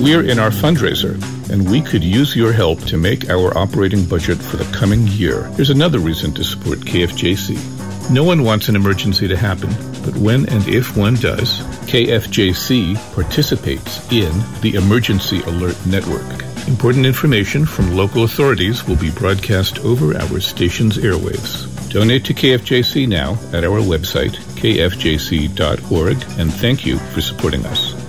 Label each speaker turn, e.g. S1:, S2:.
S1: We're in our fundraiser, and we could use your help to make our operating budget for the coming year. Here's another reason to support KFJC. No one wants an emergency to happen, but when and if one does, KFJC participates in the Emergency Alert Network. Important information from local authorities will be broadcast over our station's airwaves. Donate to KFJC now at our website, kfjc.org, and thank you for supporting us.